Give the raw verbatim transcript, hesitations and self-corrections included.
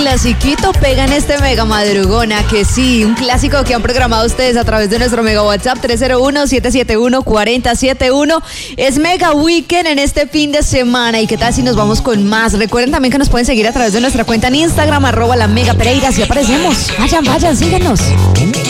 clasiquito pega en este mega madrugona, que sí, un clásico que han programado ustedes a través de nuestro mega WhatsApp tres cero uno, siete siete uno, cuatro cero siete uno. Es Mega Weekend en este fin de semana. ¿Y qué tal si nos vamos con más? Recuerden también que nos pueden seguir a través de nuestra cuenta en Instagram, arroba la Mega Pereira. Así aparecemos. Vayan, vayan, síganos.